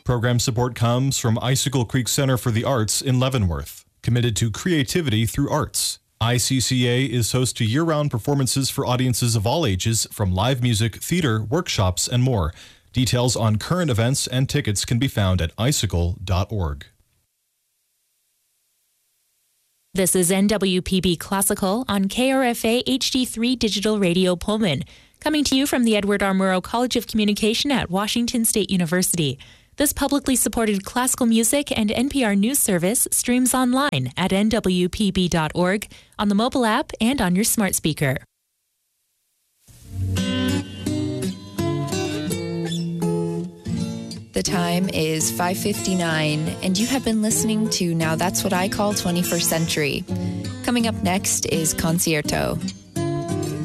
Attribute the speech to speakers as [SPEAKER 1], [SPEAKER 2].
[SPEAKER 1] Program support comes from Icicle Creek Center for the Arts in Leavenworth, committed to creativity through arts. ICCA is host to year-round performances for audiences of all ages, from live music, theater, workshops, and more. Details on current events and tickets can be found at icicle.org.
[SPEAKER 2] This is NWPB Classical on KRFA HD3 Digital Radio Pullman, coming to you from the Edward R. Murrow College of Communication at Washington State University. This publicly supported classical music and NPR news service streams online at nwpb.org, on the mobile app, and on your smart speaker.
[SPEAKER 3] The time is 5:59, and you have been listening to Now That's What I Call 21st Century. Coming up next is Concierto.